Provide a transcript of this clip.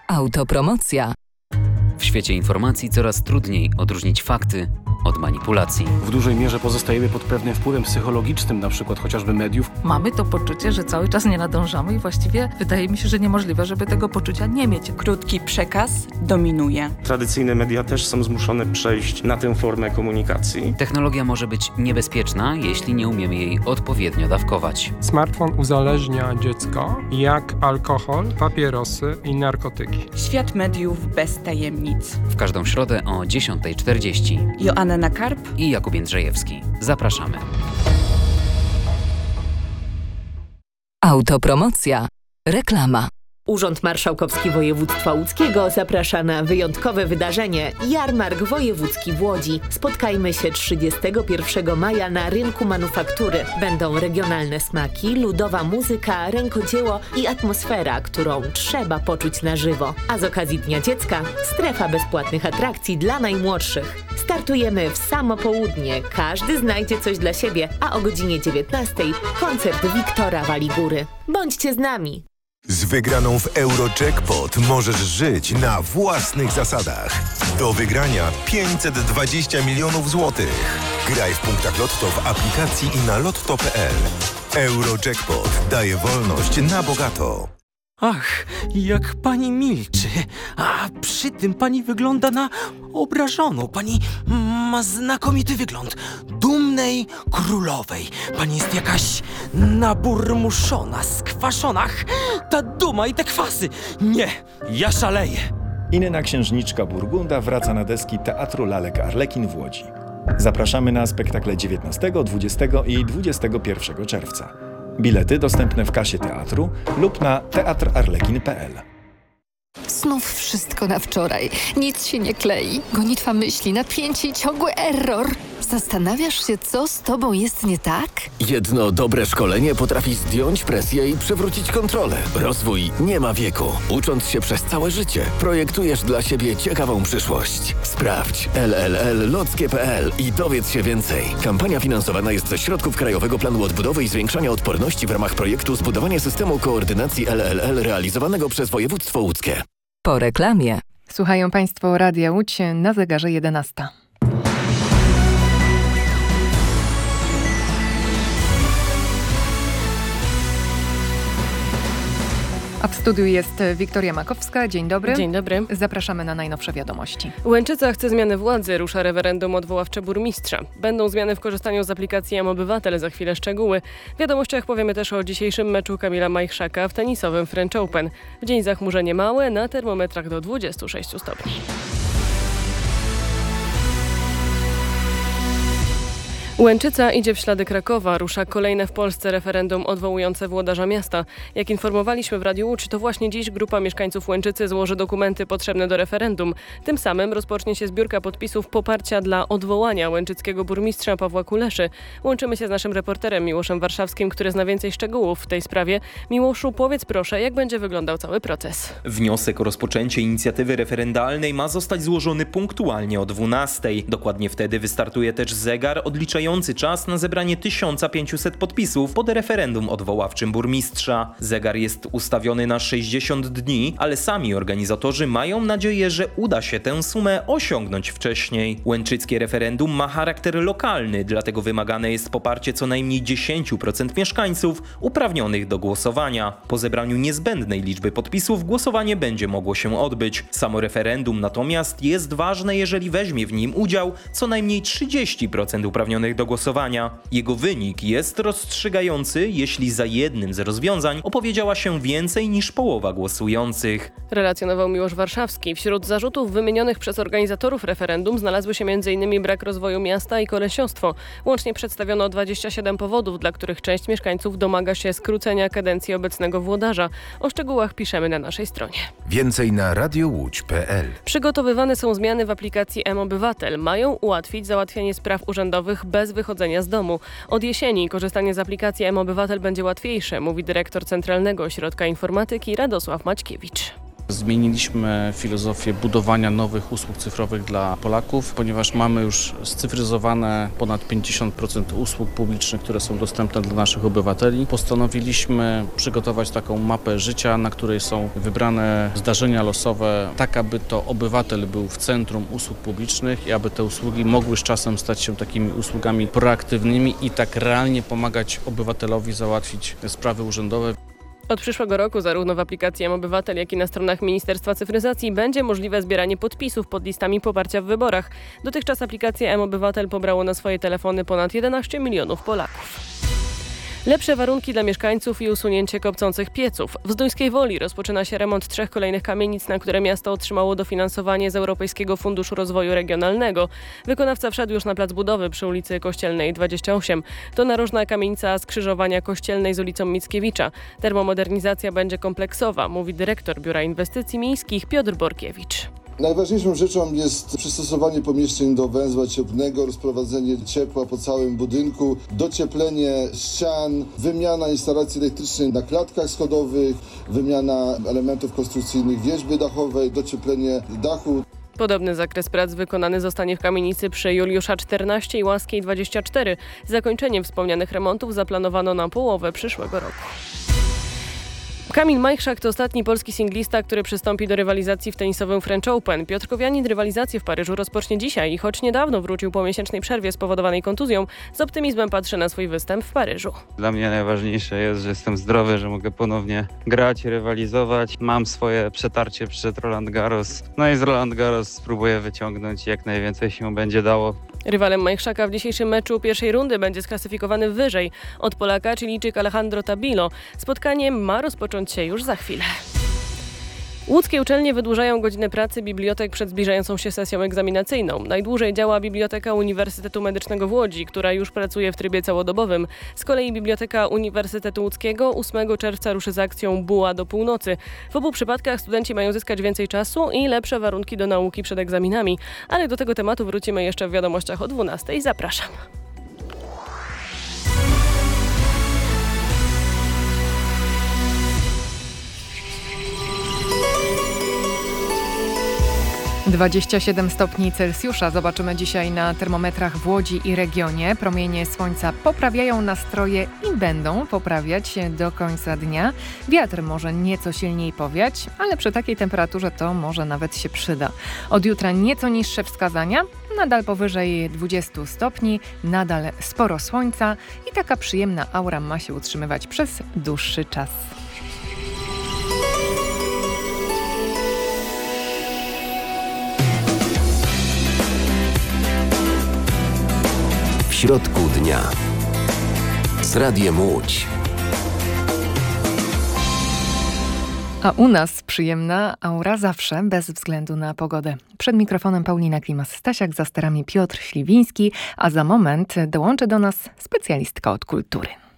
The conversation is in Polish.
Autopromocja. W świecie informacji coraz trudniej odróżnić fakty od manipulacji. W dużej mierze pozostajemy pod pewnym wpływem psychologicznym, na przykład chociażby mediów. Mamy to poczucie, że cały czas nie nadążamy i właściwie wydaje mi się, że niemożliwe, żeby tego poczucia nie mieć. Krótki przekaz dominuje. Tradycyjne media też są zmuszone przejść na tę formę komunikacji. Technologia może być niebezpieczna, jeśli nie umiemy jej odpowiednio dawkować. Smartfon uzależnia dziecko jak alkohol, papierosy i narkotyki. Świat mediów bez tajemnic. W każdą środę o 10:40. Joanna Nakarp i Jakub Jędrzejewski. Zapraszamy. Autopromocja. Reklama. Urząd Marszałkowski Województwa Łódzkiego zaprasza na wyjątkowe wydarzenie Jarmark Wojewódzki w Łodzi. Spotkajmy się 31 maja na Rynku Manufaktury. Będą regionalne smaki, ludowa muzyka, rękodzieło i atmosfera, którą trzeba poczuć na żywo. A z okazji Dnia Dziecka strefa bezpłatnych atrakcji dla najmłodszych. Startujemy w samo południe. Każdy znajdzie coś dla siebie, a o godzinie 19 koncert Wiktora Waligóry. Bądźcie z nami! Z wygraną w Eurojackpot możesz żyć na własnych zasadach. Do wygrania 520 milionów złotych. Graj w punktach Lotto w aplikacji i na lotto.pl. Eurojackpot daje wolność na bogato. Ach, jak pani milczy, a przy tym pani wygląda na obrażoną. Pani ma znakomity wygląd dumnej królowej. Pani jest jakaś naburmuszona, skwaszona. Ach, ta duma i te kwasy. Nie, ja szaleję. Inna księżniczka Burgunda wraca na deski Teatru Lalek Arlekin w Łodzi. Zapraszamy na spektakle 19, 20 i 21 czerwca. Bilety dostępne w kasie teatru lub na teatrarlekin.pl. Znów wszystko na wczoraj. Nic się nie klei. Gonitwa myśli, napięcie i ciągły error. Zastanawiasz się, co z tobą jest nie tak? Jedno dobre szkolenie potrafi zdjąć presję i przywrócić kontrolę. Rozwój nie ma wieku. Ucząc się przez całe życie, projektujesz dla siebie ciekawą przyszłość. Sprawdź LLL-lockie.pl i dowiedz się więcej. Kampania finansowana jest ze środków Krajowego Planu Odbudowy i Zwiększania Odporności w ramach projektu Zbudowanie systemu koordynacji LLL realizowanego przez województwo łódzkie. Po reklamie. Słuchają Państwo Radia Łódź na zegarze 11. A w studiu jest Wiktoria Makowska. Dzień dobry. Dzień dobry. Zapraszamy na najnowsze wiadomości. Łęczyca chce zmiany władzy. Rusza referendum odwoławcze burmistrza. Będą zmiany w korzystaniu z aplikacji M-Obywatel. Za chwilę szczegóły. W wiadomościach powiemy też o dzisiejszym meczu Kamila Majchrzaka w tenisowym French Open. W dzień zachmurzenie małe, na termometrach do 26 stopni. Łęczyca idzie w ślady Krakowa. Rusza kolejne w Polsce referendum odwołujące włodarza miasta. Jak informowaliśmy w Radiu Łódź, to właśnie dziś grupa mieszkańców Łęczycy złoży dokumenty potrzebne do referendum. Tym samym rozpocznie się zbiórka podpisów poparcia dla odwołania łęczyckiego burmistrza Pawła Kuleszy. Łączymy się z naszym reporterem Miłoszem Warszawskim, który zna więcej szczegółów w tej sprawie. Miłoszu, powiedz proszę, jak będzie wyglądał cały proces? Wniosek o rozpoczęcie inicjatywy referendalnej ma zostać złożony punktualnie o 12:00. Dokładnie wtedy wystartuje też zegar odliczający czas na zebranie 1500 podpisów pod referendum odwoławczym burmistrza. Zegar jest ustawiony na 60 dni, ale sami organizatorzy mają nadzieję, że uda się tę sumę osiągnąć wcześniej. Łęczyckie referendum ma charakter lokalny, dlatego wymagane jest poparcie co najmniej 10% mieszkańców uprawnionych do głosowania. Po zebraniu niezbędnej liczby podpisów głosowanie będzie mogło się odbyć. Samo referendum natomiast jest ważne, jeżeli weźmie w nim udział co najmniej 30% uprawnionych do głosowania. Jego wynik jest rozstrzygający, jeśli za jednym z rozwiązań opowiedziała się więcej niż połowa głosujących. Relacjonował Miłosz Warszawski. Wśród zarzutów wymienionych przez organizatorów referendum znalazły się m.in. brak rozwoju miasta i kolesiostwo. Łącznie przedstawiono 27 powodów, dla których część mieszkańców domaga się skrócenia kadencji obecnego włodarza. O szczegółach piszemy na naszej stronie. Więcej na radiołódź.pl. Przygotowywane są zmiany w aplikacji M-Obywatel. Mają ułatwić załatwianie spraw urzędowych bez wychodzenia z domu. Od jesieni korzystanie z aplikacji M-Obywatel będzie łatwiejsze, mówi dyrektor Centralnego Ośrodka Informatyki Radosław Maćkiewicz. Zmieniliśmy filozofię budowania nowych usług cyfrowych dla Polaków, ponieważ mamy już scyfryzowane ponad 50% usług publicznych, które są dostępne dla naszych obywateli. Postanowiliśmy przygotować taką mapę życia, na której są wybrane zdarzenia losowe, tak aby to obywatel był w centrum usług publicznych i aby te usługi mogły z czasem stać się takimi usługami proaktywnymi i tak realnie pomagać obywatelowi załatwić sprawy urzędowe. Od przyszłego roku zarówno w aplikacji mObywatel, jak i na stronach Ministerstwa Cyfryzacji będzie możliwe zbieranie podpisów pod listami poparcia w wyborach. Dotychczas aplikację mObywatel pobrało na swoje telefony ponad 11 milionów Polaków. Lepsze warunki dla mieszkańców i usunięcie kopcących pieców. W Zduńskiej Woli rozpoczyna się remont 3 kolejnych kamienic, na które miasto otrzymało dofinansowanie z Europejskiego Funduszu Rozwoju Regionalnego. Wykonawca wszedł już na plac budowy przy ulicy Kościelnej 28. To narożna kamienica skrzyżowania Kościelnej z ulicą Mickiewicza. Termomodernizacja będzie kompleksowa, mówi dyrektor Biura Inwestycji Miejskich Piotr Borkiewicz. Najważniejszą rzeczą jest przystosowanie pomieszczeń do węzła cieplnego, rozprowadzenie ciepła po całym budynku, docieplenie ścian, wymiana instalacji elektrycznej na klatkach schodowych, wymiana elementów konstrukcyjnych wierzby dachowej, docieplenie dachu. Podobny zakres prac wykonany zostanie w kamienicy przy Juliusza 14 i Łaskiej 24. Zakończenie wspomnianych remontów zaplanowano na połowę przyszłego roku. Kamil Majchrzak to ostatni polski singlista, który przystąpi do rywalizacji w tenisowym French Open. Piotr Kowianin rywalizację w Paryżu rozpocznie dzisiaj i choć niedawno wrócił po miesięcznej przerwie spowodowanej kontuzją, z optymizmem patrzy na swój występ w Paryżu. Dla mnie najważniejsze jest, że jestem zdrowy, że mogę ponownie grać, rywalizować. Mam swoje przetarcie przed Roland Garros. No i z Roland Garros spróbuję wyciągnąć jak najwięcej się będzie dało. Rywalem Majchrzaka w dzisiejszym meczu pierwszej rundy będzie sklasyfikowany wyżej od Polaka, Chilijczyk Alejandro Tabilo. Spotkanie ma rozpocząć się już za chwilę. Łódzkie uczelnie wydłużają godziny pracy bibliotek przed zbliżającą się sesją egzaminacyjną. Najdłużej działa Biblioteka Uniwersytetu Medycznego w Łodzi, która już pracuje w trybie całodobowym. Z kolei Biblioteka Uniwersytetu Łódzkiego 8 czerwca ruszy z akcją Buła do północy. W obu przypadkach studenci mają zyskać więcej czasu i lepsze warunki do nauki przed egzaminami. Ale do tego tematu wrócimy jeszcze w wiadomościach o 12:00. Zapraszam. - 27 stopni Celsjusza zobaczymy dzisiaj na termometrach w Łodzi i regionie. Promienie słońca poprawiają nastroje i będą poprawiać do końca dnia. Wiatr może nieco silniej powiać, ale przy takiej temperaturze to może nawet się przyda. Od jutra nieco niższe wskazania, nadal powyżej 20 stopni, nadal sporo słońca i taka przyjemna aura ma się utrzymywać przez dłuższy czas. W środku dnia z Radiem Łódź. A u nas przyjemna aura zawsze, bez względu na pogodę. Przed mikrofonem Paulina Klimas-Stasiak, za sterami Piotr Śliwiński, a za moment dołączy do nas specjalistka od kultury.